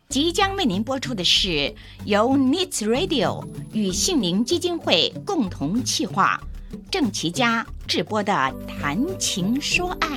即将为您播出的是由 Needs Radio 与杏林基金会共同企划，郑琦家制播的《谈情说爱》。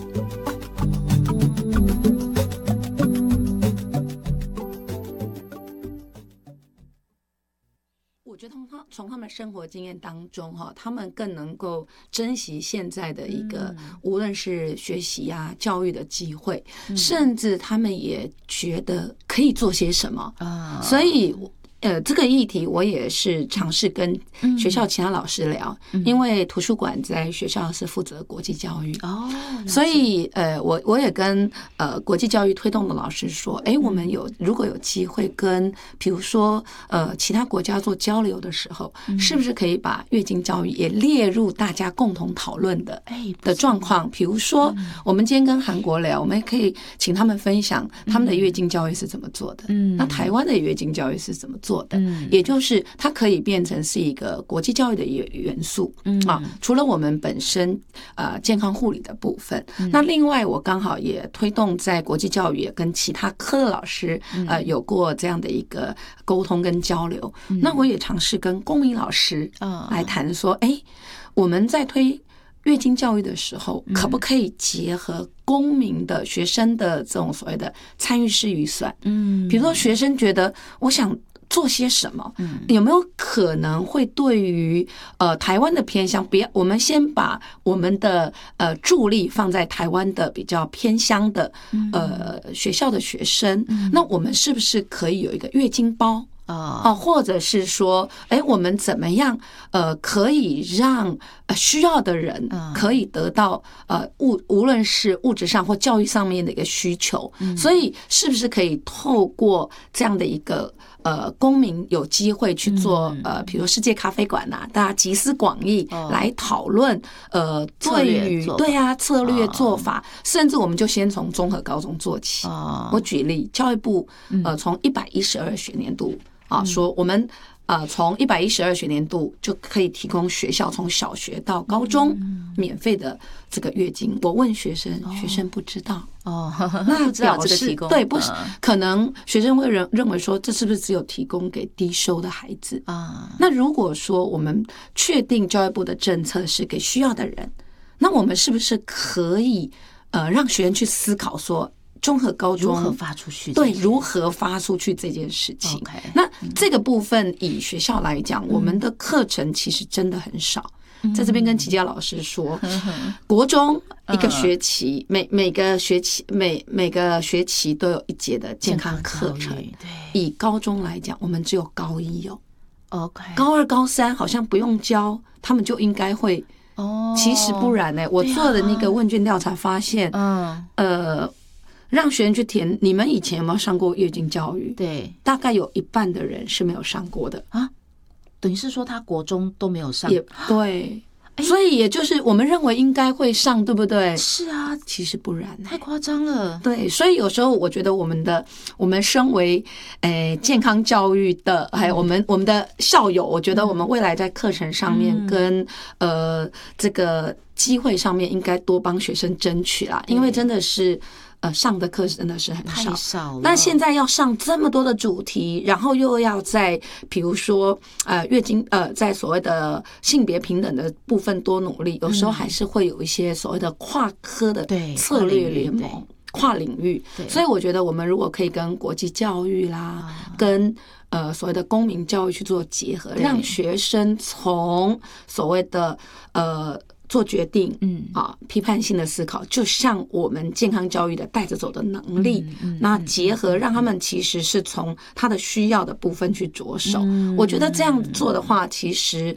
我觉得从他们生活经验当中他们更能够珍惜现在的一个无论是学习啊教育的机会，甚至他们也觉得可以做些什么所以这个议题我也是尝试跟学校其他老师聊，因为图书馆在学校是负责国际教育所以我也跟国际教育推动的老师说，我们如果有机会跟比如说其他国家做交流的时候，是不是可以把月经教育也列入大家共同讨论的状况？比如说我们今天跟韩国聊，我们也可以请他们分享他们的月经教育是怎么做的，那台湾的月经教育是怎么做的，也就是它可以变成是一个国际教育的元素除了我们本身健康护理的部分，那另外我刚好也推动在国际教育也跟其他科的老师有过这样的一个沟通跟交流，那我也尝试跟公民老师来谈说，我们在推月经教育的时候，可不可以结合公民的学生的这种所谓的参与式预算？比如说学生觉得我想做些什么，有没有可能会对于台湾的偏乡，我们先把我们的助力放在台湾的比较偏乡的学校的学生，那我们是不是可以有一个月经包？或者是说，我们怎么样可以让需要的人可以得到无论是物质上或教育上面的一个需求，所以是不是可以透过这样的一个公民有机会去做比如世界咖啡馆大家集思广益来讨论对于策略做法，甚至我们就先从综合高中做起。我举例，教育部从112学年度说我们从112学年度就可以提供学校从小学到高中免费的这个月经。我问学生，学生不知道那表示对，不是可能学生会认为说，这是不是只有提供给低收的孩子那如果说我们确定教育部的政策是给需要的人，那我们是不是可以让学生去思考说，综合高中如何发出去？ 对，如何发出去这件事情。那这个部分以学校来讲，我们的课程其实真的很少。在这边跟齐家老师说，国中一个学期每个学期都有一节的健康课程。以高中来讲，我们只有高一高二高三好像不用教，他们就应该会。其实不然我做的那个问卷调查发现，让学生去填，你们以前有没有上过月经教育？ 对， 大概有一半的人是没有上过的等于是说他国中都没有上。 也对，所以也就是我们认为应该会上，对不对？ 是啊， 其实不然， 太夸张了。 对，所以有时候我觉得我们身为健康教育的，还有我们的校友，我觉得我们未来在课程上面跟这个机会上面应该多帮学生争取啦，因为真的是上的课真的是很少， 太少了。 那现在要上这么多的主题，然后又要在比如说月经在所谓的性别平等的部分多努力，有时候还是会有一些所谓的跨科的策略联盟。跨领域，所以我觉得我们如果可以跟国际教育啦，跟所谓的公民教育去做结合，让学生从所谓的做决定，批判性的思考，就像我们健康教育的带着走的能力，那结合让他们其实是从他的需要的部分去着手。我觉得这样做的话，其实